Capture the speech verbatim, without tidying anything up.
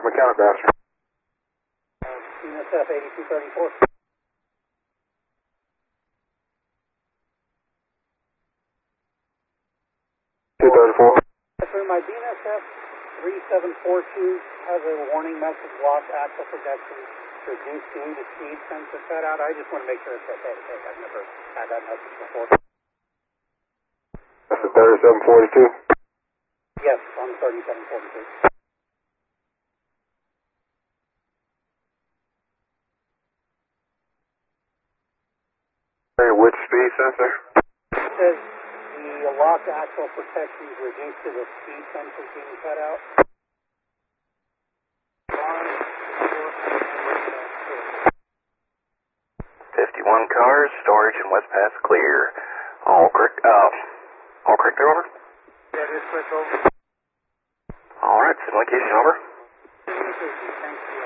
mechanic master. B N S F eighty-two thirty-four. two thirty-four. Through my B N S F three seven four two has a warning message, lost axle protection, reduced due to speed sensor cutout. I just want to make sure it's okay. okay. I've never had that message before. That's the thirty-seven forty-two. Yes, on thirty-seven forty-two. Hey, which speed sensor? It says the lock axle protection is reduced to the speed sensor being cut out. fifty-one cars, storage and West Pass clear. All correct, uh, all correct there, over? Yeah, it is quick over. All right, signal location over. Thank you.